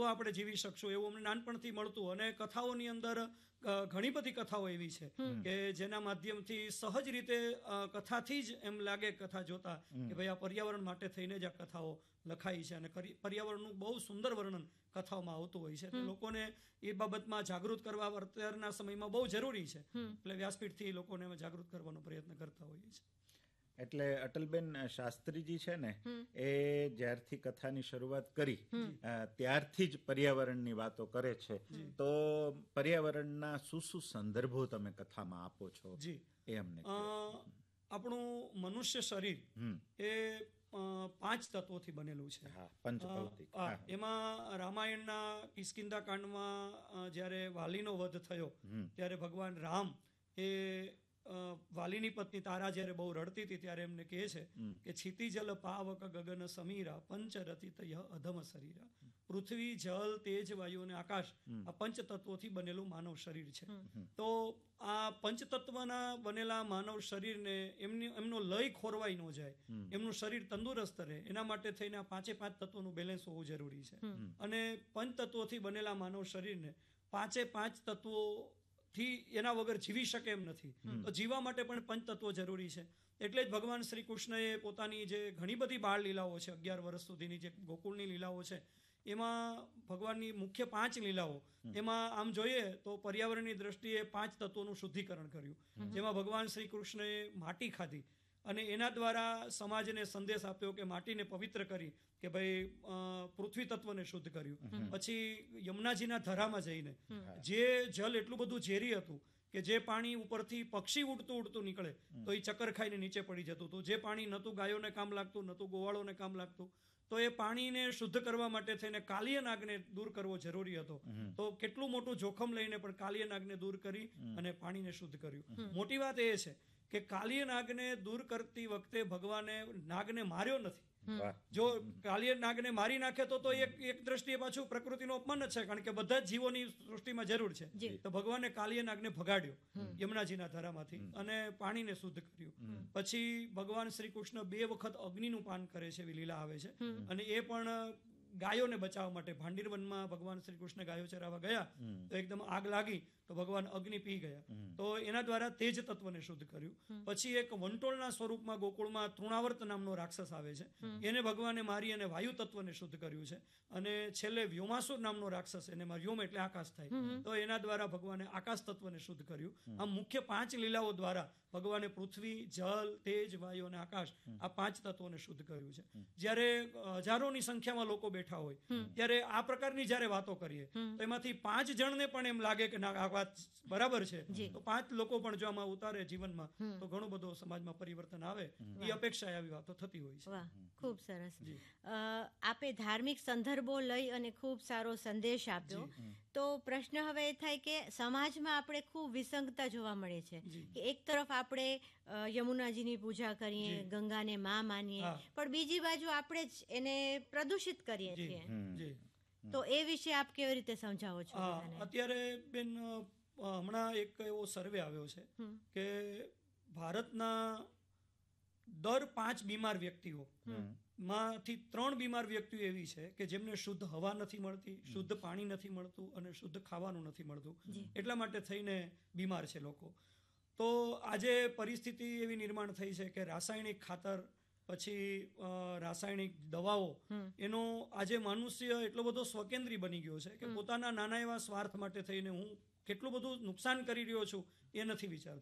આપણે જીવી શકશું એવું અમને નાનપણથી મળતું. અને કથાઓની અંદર ઘણી બધી કથાઓ એવી છે કે જેના માધ્યમથી સહજ રીતે કથાથી જ એમ લાગે કથા જોતા કે ભાઈ આ પર્યાવરણ માટે થઈને જ આ કથાઓ લખાઈ છે. અને પર્યાવરણનું બહુ સુંદર વર્ણન કથાઓમાં આવતું હોય છે. લોકોને એ બાબતમાં જાગૃત કરવા અત્યારના સમયમાં બહુ જરૂરી છે. એટલે વ્યાસપીઠથી લોકોને અમે જાગૃત કરવાનો પ્રયત્ન કરતા હોઈએ છીએ. એટલે અટલબેન શાસ્ત્રીજી છે ને એ જ્યારથી કથાની શરૂઆત કરી ત્યારથી જ પર્યાવરણની વાતો કરે છે. તો પર્યાવરણના શું સંદર્ભો તમે કથામાં આપો છો એ અમને આપણું મનુષ્ય શરીર એ 5 તત્વોથી બનેલું છે. એમાં રામાયણના કિષ્કિંધા કાંડમાં જ્યારે વાલીનો વધ થયો ત્યારે ભગવાન રામ એ વાલીની પત્ની તારા જ્યારે બહુ રડતી હતી ત્યારે એમને કહે છે કે છીતી જલ પાવક ગગન સમીરા પંચરતિત અધમ શરીરા. પૃથ્વી, જલ, તેજ, વાયુ અને આકાશ આ 5 તત્વોથી બનેલું માનવ શરીર છે. તો આ પંચતત્વના બનેલા માનવ શરીરને એમનો લય ખોરવાઈ ન જાય, એમનું શરીર તંદુરસ્ત રહે, એના માટે થઈને આ 5 તત્વોનું બેલેન્સ હોવું જરૂરી છે. અને પંચતત્વોથી બનેલા માનવ શરીરને 5 તત્વો થી એના વગર જીવી શકે એમ નથી. તો જીવવા માટે પણ પંચતત્વો જરૂરી છે. એટલે જ ભગવાન શ્રી કૃષ્ણએ પોતાની જે ઘણી બધી બાળ લીલાઓ છે, 11 વર્ષ સુધીની જે ગોકુળની લીલાઓ છે, એમાં ભગવાનની મુખ્ય 5 લીલાઓ એમાં આમ જોઈએ તો પર્યાવરણની દ્રષ્ટિએ 5 તત્વોનું શુદ્ધિકરણ કર્યું. જેમાં ભગવાન શ્રી કૃષ્ણએ માટી ખાધી અને એના દ્વારા સમાજને સંદેશ આપ્યો કે માટીને પવિત્ર કરી કે ભાઈ પૃથ્વી તત્વને શુદ્ધ કર્યું. પછી યમુનાજીના ધરામાં જઈને જે જલ એટલું બધું ઝેરી હતું કે જે પાણી ઉપરથી પક્ષી ઉડતું નીકળે તો એ ચક્કર ખાઈને નીચે પડી જતું હતું. જે પાણી નતું ગાયોને કામ લાગતું, નતું ગોવાળોને કામ લાગતું. તો એ પાણીને શુદ્ધ કરવા માટે થઈને કાલિય નાગને દૂર કરવો જરૂરી હતો. તો કેટલું મોટું જોખમ લઈને પણ કાલિય નાગને દૂર કરી અને પાણીને શુદ્ધ કર્યું. મોટી વાત એ છે કે કાલિય નાગને દૂર કરતી વખતે ભગવાને નાગને માર્યો નથી. જો કાલિય નાગને મારી નાખે તો એક દ્રષ્ટિએ પાછું પ્રકૃતિનું અપમાન જ છે, કારણ કે બધા જ જીવોની સૃષ્ટિમાં જરૂર છે. તો ભગવાને કાલિય નાગને ભગાડ્યો યમુનાજીના ધરામાંથી અને પાણીને શુદ્ધ કર્યું. પછી ભગવાન શ્રી કૃષ્ણ 2 વખત અગ્નિનું પાન કરે છે એવી લીલા આવે છે. અને એ પણ ગાયોને બચાવવા માટે. ભાંડીર વનમાં ભગવાન શ્રી કૃષ્ણ ગાયો ચરાવવા ગયા તો એકદમ આગ લાગી તો ભગવાન અગ્નિ પી ગયા. તો એના દ્વારા તેજ તત્વને શુદ્ધ કર્યું. પછી એક વંટોળના સ્વરૂપમાં ગોકુળમાં તૃણાવર્ત નામનો રાક્ષસ આવે છે, એને ભગવાને મારી અને વાયુ તત્વને શુદ્ધ કર્યું છે. અને છેલ્લે વ્યોમાસુર નામનો રાક્ષસ, એને વ્યોમ એટલે આકાશ થાય, તો એના દ્વારા ભગવાને આકાશ તત્વને શુદ્ધ કર્યું. આમ મુખ્ય 5 લીલાઓ દ્વારા ભગવાને પૃથ્વી, જલ, તેજ, વાયુ અને આકાશ આ 5 તત્વોને શુદ્ધ કર્યું છે. જ્યારે હજારોની સંખ્યામાં લોકો બેઠા હોય ત્યારે આ પ્રકારની જ્યારે વાતો કરીએ તો એમાંથી 5 જણને પણ એમ લાગે કે ના આ વાત બરાબર છે, તો 5 લોકો પણ જો આમાં ઉતારે જીવનમાં તો ઘણું બધું સમાજમાં પરિવર્તન આવે એ અપેક્ષાએ આવી વાતો થતી હોય છે. ખૂબ સરસ. આપે ધાર્મિક સંદર્ભો લઈ અને ખૂબ સારો સંદેશ આપ્યો. તો પ્રશ્ન હવે એ થાય કે સમાજમાં આપણે ખૂબ વિસંગતા જોવા મળે છે કે એક તરફ આપણે યમુનાજીની પૂજા કરીએ, ગંગાને માં માનીએ, પણ બીજી બાજુ આપણે જ એને પ્રદૂષિત કરીએ છીએ. તો એ વિશે આપ કેવી રીતે સમજાવો છો? અત્યારે બેન હમણાં એક એવો સર્વે આવ્યો છે કે ભારતના દર 5 બીમાર વ્યક્તિઓ માંથી 3 બીમાર વ્યક્તિઓ એવી છે કે જેમને શુદ્ધ હવા નથી મળતી, શુદ્ધ પાણી નથી મળતું અને શુદ્ધ ખાવાનું નથી મળતું. એટલા માટે થઈને બીમાર છે લોકો. તો આજે પરિસ્થિતિ એવી નિર્માણ થઈ છે કે રાસાયણિક ખાતર, પછી રાસાયણિક દવાઓ, એનો આજે મનુષ્ય એટલો બધો સ્વકેન્દ્રી બની ગયો છે કે પોતાના નાના એવા સ્વાર્થ માટે થઈને હું કેટલું બધું નુકસાન કરી રહ્યો છું એ નથી વિચારતો.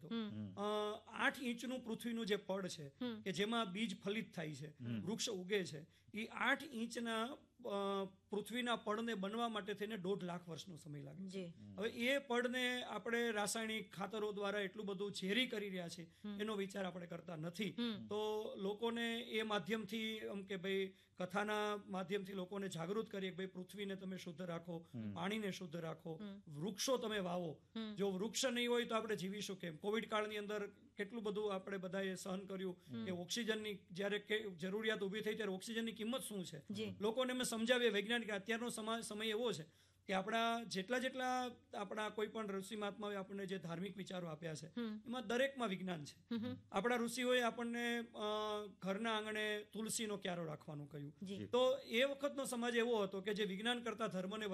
8 ઇંચનું પૃથ્વીનું જે પડ છે કે જેમાં બીજ ફલિત થાય છે, વૃક્ષ ઉગે છે, એ 8 ઇંચના પૃથ્વીના પડને બનવા માટે થઈને 1.5 લાખ વર્ષનો સમય લાગે છે. હવે એ પડને આપણે રાસાયણિક ખાતરો દ્વારા એટલું બધું ઝેરી કરી રહ્યા છે એનો વિચાર આપણે કરતા નથી. તો લોકોને એ માધ્યમથી એમ કે ભાઈ કથાના માધ્યમથી લોકોને જાગૃત કરીએ કે ભાઈ પૃથ્વીને તમે શુદ્ધ રાખો, પાણીને શુદ્ધ રાખો, વૃક્ષો તમે વાવો. જો વૃક્ષ નહીં હોય તો આપણે જીવીશું કેમ? કોવિડ કાળની અંદર કેટલું બધું આપણે બધાએ સહન કર્યું કે ઓક્સિજનની જ્યારે જરૂરિયાત ઊભી થઈ ત્યારે ઓક્સિજનની કિંમત શું છે લોકોને અમે સમજાવીએ. વૈજ્ઞાનિક અત્યારનો સમય એવો છે કે આપણા જેટલા આપણા કોઈ પણ ઋષિ મહાત્માઓએ આપણને જે ધાર્મિક વિચારો આપ્યા છે એમાં દરેકમાં વિજ્ઞાન છે. આપણા ઋષિઓએ આપણને ઘરના આંગણે તુલસીનો ક્યારો રાખવાનું કહ્યું. તો એ વખતનો સમાજ એવો હતો કે જે વિજ્ઞાન કરતા ધર્મને